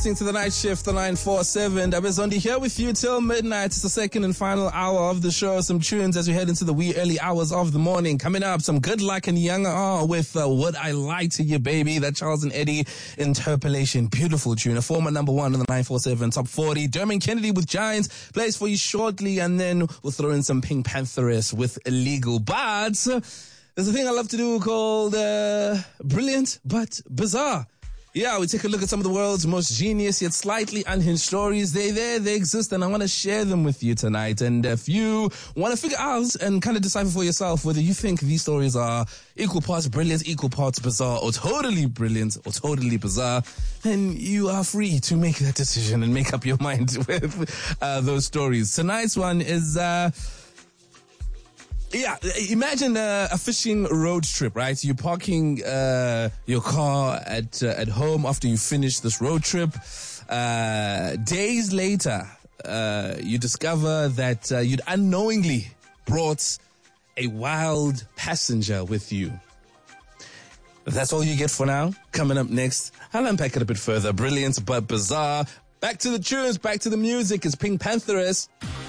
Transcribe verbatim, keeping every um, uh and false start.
To the night shift, the nine four seven. Dabezondi here with you till midnight. It's the second and final hour of the show. Some tunes as we head into the wee early hours of the morning. Coming up, some good luck and younger are with uh, Would I Lie to You, Baby? That Charles and Eddie interpolation. Beautiful tune. A former number one in the nine four seven top forty. Dermot Kennedy with Giants plays for you shortly, and then we'll throw in some Pink Pantheress with Illegal. But there's a thing I love to do called uh, Brilliant but Bizarre. Yeah, we take a look at some of the world's most genius yet slightly unhinged stories. They're there, they exist, and I want to share them with you tonight. And if you want to figure out and kind of decipher for yourself whether you think these stories are equal parts brilliant, equal parts bizarre, or totally brilliant, or totally bizarre, then you are free to make that decision and make up your mind with uh, those stories. Tonight's one is... Uh, Yeah, imagine a, a fishing road trip, right? You're parking uh, your car at uh, at home after you finish this road trip. Uh, days later, uh, you discover that uh, you'd unknowingly brought a wild passenger with you. That's all you get for now. Coming up next, I'll unpack it a bit further. Brilliant but bizarre. Back to the tunes, back to the music. It's Pink Pantheress.